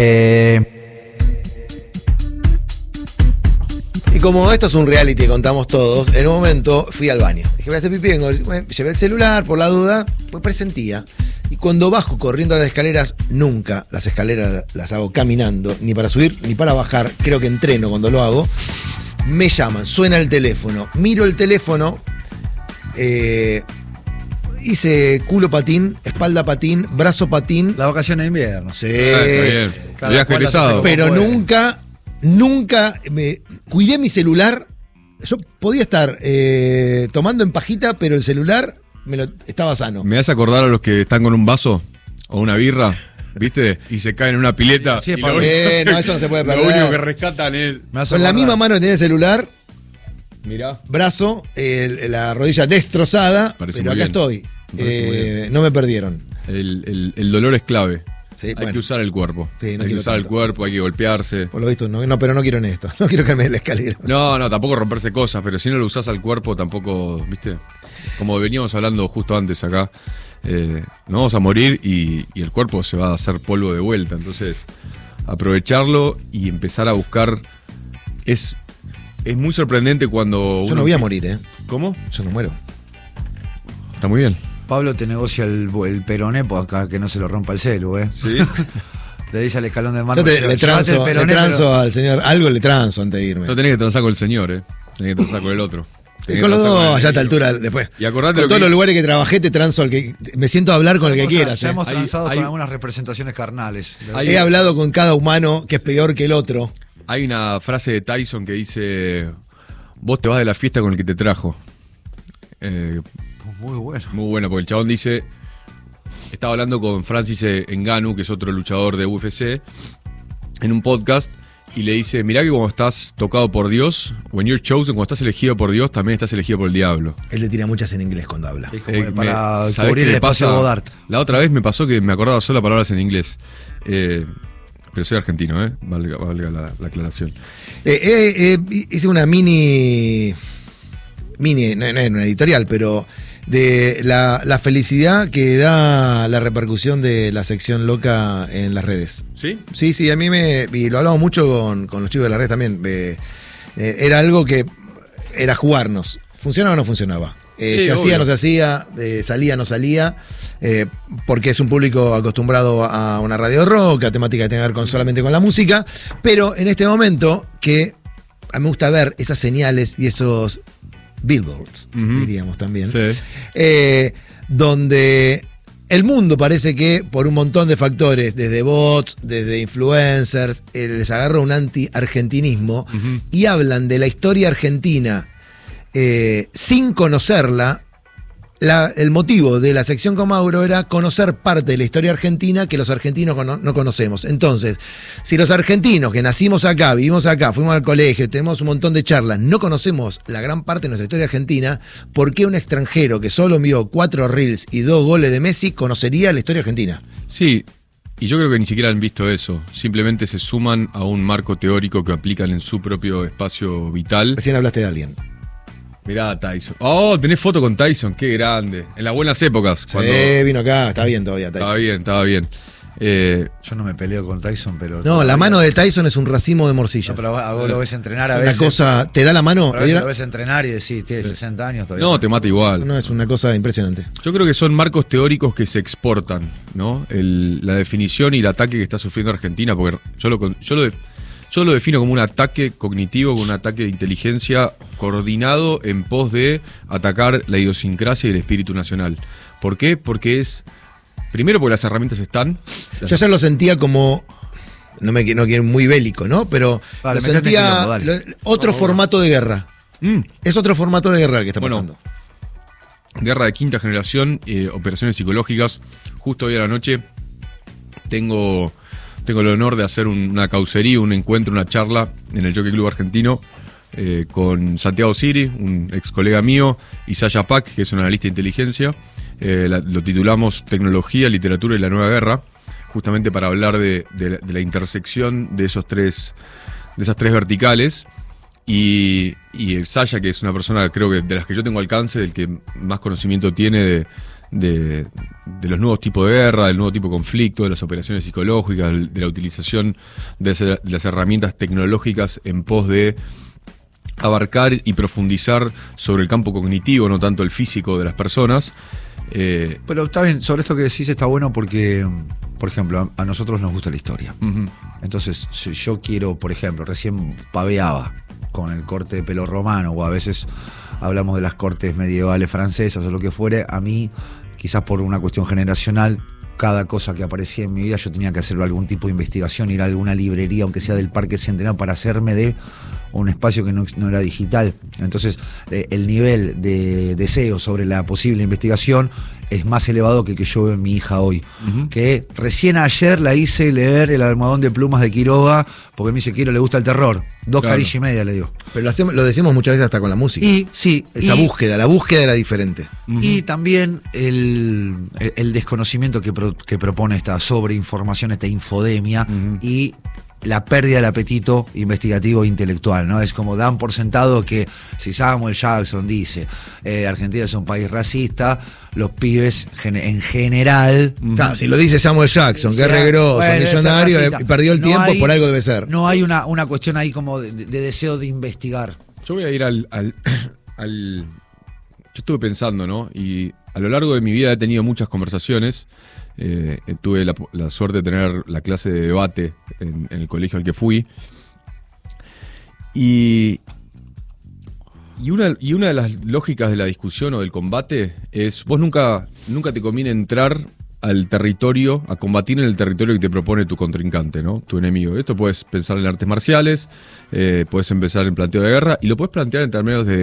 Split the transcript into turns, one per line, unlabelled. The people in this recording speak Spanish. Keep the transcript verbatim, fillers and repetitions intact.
Eh...
Y como esto es un reality que contamos todos, en un momento fui al baño. Dije, voy a hacer pipí, vengo, bueno, llevé el celular por la duda, pues presentía. Y cuando bajo corriendo a las escaleras, nunca las escaleras las hago caminando, ni para subir ni para bajar, creo que entreno cuando lo hago. Me llaman, suena el teléfono, miro el teléfono, eh, hice culo patín, espalda patín, brazo patín.
Las vacaciones de invierno.
Sí,
Ah, está bien. Viaje egresado.
pero
puede.
nunca, nunca me cuidé mi celular. Yo podía estar eh, tomando en pajita, pero el celular me lo, estaba sano.
¿Me hace acordar a los que están con un vaso o una birra, viste? Y se caen en una pileta.
Sí, sí,
y
Pablo.
lo,
Eh, no, eso no se puede
lo
perder.
único que rescatan es.
Me hace
Con la
acordar.
misma mano que tenía el celular,
Mirá.
brazo, el- la rodilla destrozada,
Parece
pero
muy
acá
bien.
estoy.
Me parece muy
Eh, no me perdieron.
El, el- el dolor es clave.
Sí,
hay
bueno.
que usar el cuerpo.
Sí, no
hay que
quiero
usar el
tanto.
cuerpo, hay que golpearse.
Por lo visto, no, no, pero no quiero en esto. No quiero caerme de la escalera.
No, no, tampoco romperse cosas, pero si no lo usás al cuerpo, tampoco, viste, como veníamos hablando justo antes acá, eh, nos vamos a morir y, y el cuerpo se va a hacer polvo de vuelta. Entonces, aprovecharlo y empezar a buscar. Es, es muy sorprendente cuando.
Yo
uno-
no voy a morir, ¿eh?
¿Cómo?
Yo no muero.
Está muy bien.
Pablo te negocia el, el peroné por acá que no se lo rompa el celu, ¿eh?
Sí.
Le dice al escalón de mano.
Yo te,
"Lleva-
le
llevate
transo,
el
le
peroné,
transo
pero-".
al señor. Algo le transo antes de irme.
No tenés que transar con el señor, ¿eh? Tenés que transar con el otro.
Y
Tenés
con
que
los
transar
dos,
el
allá a esta
enemigo.
altura, después.
Y acordate
con
lo
todos
que
los
dice-
lugares que trabajé, te transo al que. Me siento a hablar con el que
Ya
quieras.
Ya
¿eh?
hemos
Hay-
transado
hay-
con algunas representaciones carnales.
Hay-
He hablado con cada humano que es peor que el otro.
Hay una frase de Tyson que dice: vos te vas de la fiesta con el que te trajo. Eh,
Muy bueno.
muy buena, porque el chabón dice. Estaba hablando con Francis Ngannou, que es otro luchador de U F C, en un podcast, y le dice: mirá que cuando estás tocado por Dios, when you're chosen, cuando estás elegido por Dios, también estás elegido por el diablo.
Él le tira muchas en inglés cuando habla.
Dijo,
Eh,
bueno, para
me- ¿sabés
cubrir
qué
el
le
espacio
pasa?
de Godard.
La otra vez me pasó que me acordaba solo palabras en inglés. Eh, pero soy argentino, ¿eh? Valga, valga la, la aclaración.
Eh, eh, eh, hice una mini. Mini, no, no es una editorial, pero de la, la felicidad que da la repercusión de la sección loca en las redes.
¿Sí?
Sí, sí, a mí me. Y lo hablamos mucho con, con los chicos de la red también. eh, eh, era algo que era jugarnos. ¿Funcionaba o no funcionaba? Eh,
Sí,
se hacía,
obvio.
no se hacía, eh, salía, no salía, eh, porque es un público acostumbrado a una radio rock, a temática que tenga que ver con, solamente con la música, pero en este momento que a mí me gusta ver esas señales y esos billboards,
Ujú.
diríamos también,
Sí.
eh, donde el mundo parece que por un montón de factores, desde bots, desde influencers, eh, les agarra un anti-argentinismo
Ujú.
y hablan de la historia argentina eh, sin conocerla. La- el motivo de la sección con Mauro era conocer parte de la historia argentina que los argentinos cono- no conocemos. Entonces, si los argentinos que nacimos acá, vivimos acá, fuimos al colegio, tenemos un montón de charlas, no conocemos la gran parte de nuestra historia argentina, ¿por qué un extranjero que solo envió cuatro reels y dos goles de Messi conocería la historia argentina?
Sí, y yo creo que ni siquiera han visto eso. Simplemente se suman a un marco teórico que aplican en su propio espacio vital.
Recién hablaste de alguien.
Mirá, Tyson. Oh, tenés foto con Tyson, qué grande. En las buenas épocas.
Sí,
cuando-
vino acá, está bien todavía, Tyson.
Estaba bien, estaba bien. Eh,
Yo no me peleo con Tyson, pero.
No, la mano de Tyson es un racimo de morcillas.
No, pero a vos lo ves entrenar a
Es una
veces.
cosa, te da la mano.
Pero a veces lo ves entrenar y decís, tiene sesenta años todavía.
no, te mata igual.
No, es una cosa impresionante.
Yo creo que son marcos teóricos que se exportan, ¿no? El- la definición y el ataque que está sufriendo Argentina, porque yo lo, con- yo lo, de- yo lo defino como un ataque cognitivo, como un ataque de inteligencia coordinado en pos de atacar la idiosincrasia y el espíritu nacional. ¿Por qué? Porque es, primero porque las herramientas están.
Yo ya lo sentía como. No me no quiero muy bélico, ¿no? Pero
Dale,
lo
metete en
sentía
quilombo, dale.
lo- otro formato de guerra.
Mm,
Es otro formato de guerra el que está
Bueno,
pasando.
Guerra de quinta generación, eh, operaciones psicológicas. Justo hoy a la noche tengo, tengo el honor de hacer un- una causería, un encuentro, una charla en el Jockey Club Argentino eh, con Santiago Siri, un ex colega mío, y Sasha Pack, que es un analista de inteligencia. Eh, la- lo titulamos Tecnología, Literatura y la Nueva Guerra, justamente para hablar de, de la- de la intersección de esos tres, de esas tres verticales. Y, y Sasha, que es una persona, creo que de las que yo tengo alcance, del que más conocimiento tiene de, de, de los nuevos tipos de guerra, del nuevo tipo de conflicto, de las operaciones psicológicas, de la utilización de, de las herramientas tecnológicas en pos de abarcar y profundizar sobre el campo cognitivo, no tanto el físico de las personas. Eh,
Pero está bien, sobre esto que decís está bueno porque, por ejemplo, a, a nosotros nos gusta la historia.
uh-huh.
Entonces, si yo quiero, por ejemplo, recién paveaba con el corte de pelo romano, o a veces hablamos de las cortes medievales francesas o lo que fuere, a mí, quizás por una cuestión generacional, cada cosa que aparecía en mi vida yo tenía que hacer algún tipo de investigación, ir a alguna librería, aunque sea del Parque Centenario, para hacerme de un espacio que no, no era digital. Entonces, eh, el nivel de deseo sobre la posible investigación es más elevado que el que yo veo en mi hija hoy. Uh-huh. Que recién ayer la hice leer El almohadón de plumas de Quiroga, porque me dice, Quiero, le gusta el terror. Dos
claro.
carillas y media le digo.
Pero lo, hacemos, lo decimos muchas veces hasta con la música.
Y, sí.
Esa
y,
búsqueda, la búsqueda era diferente.
Uh-huh. Y también el, el, el desconocimiento que, pro, que propone esta sobreinformación, esta infodemia, uh-huh. y la pérdida del apetito investigativo e intelectual, ¿no? Es como dan por sentado que si Samuel Jackson dice eh, Argentina es un país racista, los pibes gen- en general...
Claro, si lo dice Samuel Jackson, que es regroso, bueno, millonario, y perdió el
no
tiempo,
hay,
por algo debe ser.
No hay una, una cuestión ahí como de, de deseo de investigar.
Yo voy a ir al, al, al... Yo estuve pensando, ¿no? Y a lo largo de mi vida he tenido muchas conversaciones. Eh, tuve la, la suerte de tener la clase de debate en, en el colegio al que fui. Y, y, una, y una de las lógicas de la discusión o del combate es, vos nunca, nunca te conviene entrar al territorio, a combatir en el territorio que te propone tu contrincante, ¿no? Tu enemigo. Esto puedes pensar en artes marciales, eh, puedes empezar en planteo de guerra y lo puedes plantear en términos de